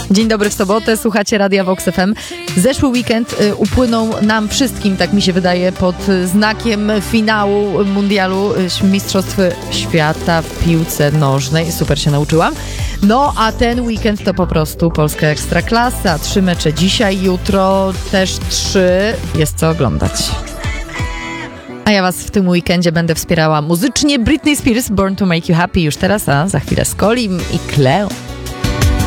Dzień dobry w sobotę, słuchacie Radia Vox FM. Zeszły weekend upłynął nam wszystkim, tak mi się wydaje, pod znakiem finału mundialu Mistrzostw Świata w piłce nożnej. Super się nauczyłam. No, a ten weekend to po prostu polska ekstraklasa. 3 mecze dzisiaj, jutro też 3. Jest co oglądać. A ja was w tym weekendzie będę wspierała muzycznie. Britney Spears, Born to Make You Happy już teraz, a za chwilę Skolim i Cleo.